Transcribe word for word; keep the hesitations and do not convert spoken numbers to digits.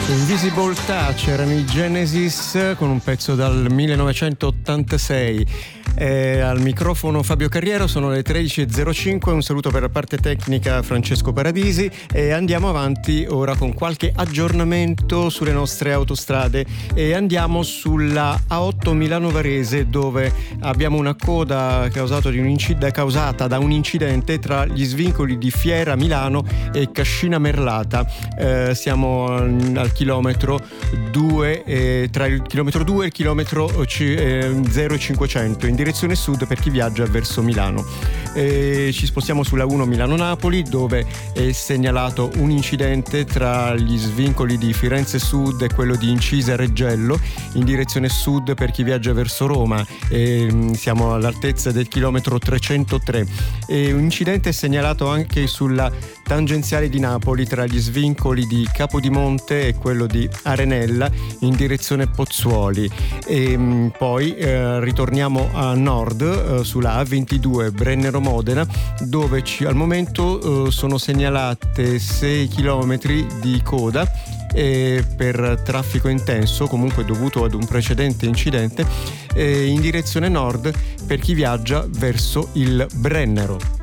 Invisible Touch erano i Genesis con un pezzo dal millenovecentottantasei. Eh, al microfono Fabio Carriero, sono le tredici e zero cinque, un saluto per la parte tecnica Francesco Paradisi e andiamo avanti ora con qualche aggiornamento sulle nostre autostrade e andiamo sulla A otto Milano Varese, dove abbiamo una coda causato di un inc- causata da un incidente tra gli svincoli di Fiera Milano e Cascina Merlata. Eh, siamo al chilometro due, eh, tra il chilometro due e il chilometro eh, zero cinquecento in direzione sud per chi viaggia verso Milano. E ci spostiamo sulla uno Milano-Napoli, dove è segnalato un incidente tra gli svincoli di Firenze Sud e quello di Incisa Reggello in direzione sud per chi viaggia verso Roma. E siamo all'altezza del chilometro trecentotre. E un incidente è segnalato anche sulla tangenziale di Napoli tra gli svincoli di Capodimonte e quello di Arenella in direzione Pozzuoli. E poi eh, ritorniamo a nord eh, sulla A ventidue Brennero-Modena, dove ci, al momento eh, sono segnalate sei chilometri di coda eh, per traffico intenso, comunque dovuto ad un precedente incidente, eh, in direzione nord per chi viaggia verso il Brennero.